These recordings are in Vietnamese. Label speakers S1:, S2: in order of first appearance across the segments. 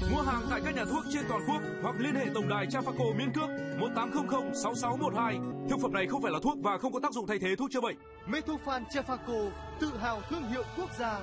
S1: Mua hàng tại các nhà thuốc trên toàn quốc hoặc liên hệ tổng đài Trafaco miễn cước 1800 6612. Thực phẩm này không phải là thuốc và không có tác dụng thay thế thuốc chữa bệnh.
S2: Metofan Trafaco, tự hào thương hiệu quốc gia.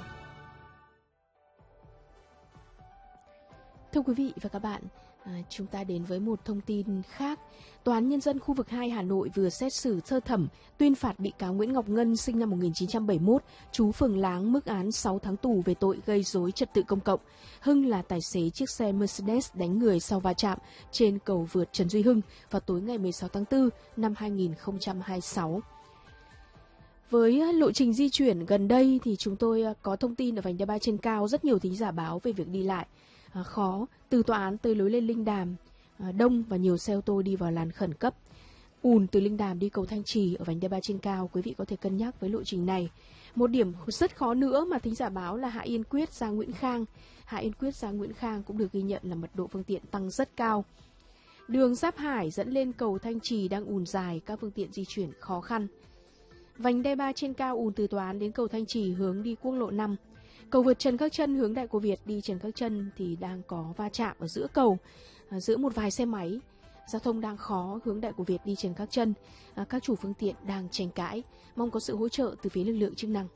S3: Thưa quý vị và các bạn, chúng ta đến với một thông tin khác. Tòa án Nhân dân khu vực 2 Hà Nội vừa xét xử sơ thẩm tuyên phạt bị cáo Nguyễn Ngọc Ngân sinh năm 1971, trú phường Láng mức án 6 tháng tù về tội gây rối trật tự công cộng. Hưng là tài xế chiếc xe Mercedes đánh người sau va chạm trên cầu vượt Trần Duy Hưng vào tối ngày 16 tháng 4 năm 2026. Với lộ trình di chuyển gần đây thì chúng tôi có thông tin ở vành đai 3 trên cao, rất nhiều thính giả báo về việc đi lại khó từ tòa án tới lối lên Linh Đàm đông và nhiều xe ô tô đi vào làn khẩn cấp. Ùn từ Linh Đàm đi cầu Thanh Trì ở vành đai 3 trên cao, quý vị có thể cân nhắc với lộ trình này. Một điểm rất khó nữa mà thính giả báo là Hạ Yên Quyết ra Nguyễn Khang. Hạ Yên Quyết ra Nguyễn Khang cũng được ghi nhận là mật độ phương tiện tăng rất cao. Đường Giáp Hải dẫn lên cầu Thanh Trì đang ùn dài, các phương tiện di chuyển khó khăn. Vành đai 3 trên cao ùn từ tòa án đến cầu Thanh Trì hướng đi quốc lộ 5. Cầu vượt Trần Các Trân hướng Đại Cô Việt đi Trần Các Trân thì đang có va chạm ở giữa cầu, giữa một vài xe máy. Giao thông đang khó hướng Đại Cô Việt đi Trần Các Trân. Các chủ phương tiện đang tranh cãi, mong có sự hỗ trợ từ phía lực lượng chức năng.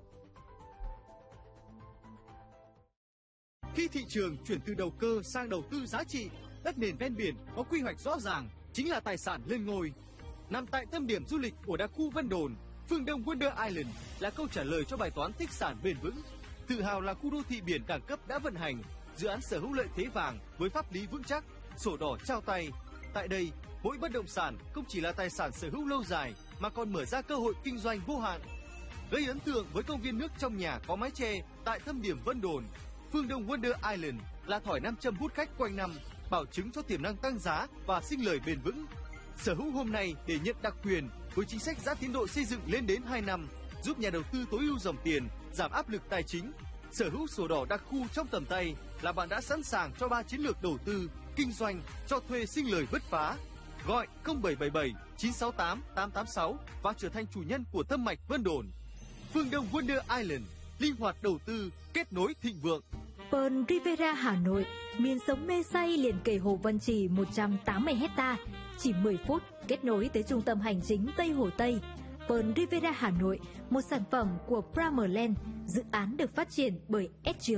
S2: Khi thị trường chuyển từ đầu cơ sang đầu tư giá trị, đất nền ven biển có quy hoạch rõ ràng chính là tài sản lên ngôi. Nằm tại tâm điểm du lịch của đặc khu Vân Đồn, phương Đông Wonder Island là câu trả lời cho bài toán tích sản bền vững. Tự hào là khu đô thị biển đẳng cấp đã vận hành, dự án sở hữu lợi thế vàng với pháp lý vững chắc, sổ đỏ trao tay. Tại đây, mỗi bất động sản không chỉ là tài sản sở hữu lâu dài mà còn mở ra cơ hội kinh doanh vô hạn. Gây ấn tượng với công viên nước trong nhà có mái che tại tâm điểm Vân Đồn, phương Đông Wonder Island là thỏi nam châm hút khách quanh năm, bảo chứng cho tiềm năng tăng giá và sinh lời bền vững. Sở hữu hôm nay để nhận đặc quyền với chính sách giãn tiến độ xây dựng lên đến 2 năm, giúp nhà đầu tư tối ưu dòng tiền, giảm áp lực tài chính. Sở hữu sổ đỏ đặc khu trong tầm tay là bạn đã sẵn sàng cho 3 chiến lược đầu tư, kinh doanh, cho thuê sinh lời bứt phá. Gọi 0777 968 886 và trở thành chủ nhân của tâm mạch Vân Đồn. Phương Đông Wonder Island, linh hoạt đầu tư, kết nối thịnh vượng.
S4: Pearl Rivera Hà Nội, miền sống mê say liền kề Hồ Văn Trì 180 hecta, chỉ 10 phút kết nối tới trung tâm hành chính Tây Hồ Tây. Pearl Rivera Hà Nội, một sản phẩm của Primerland, dự án được phát triển bởi SG